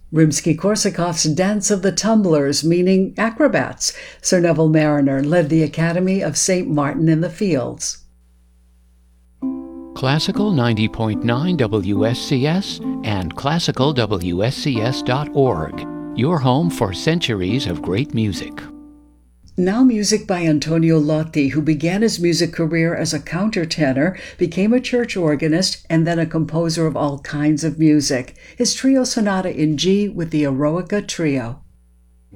Rimsky-Korsakov's Dance of the Tumblers, meaning acrobats. Sir Neville Marriner led the Academy of St. Martin in the Fields. Classical 90.9 WSCS and classicalwscs.org, your home for centuries of great music. Now music by Antonio Lotti, who began his music career as a countertenor, became a church organist, and then a composer of all kinds of music. His trio sonata in G with the Eroica Trio.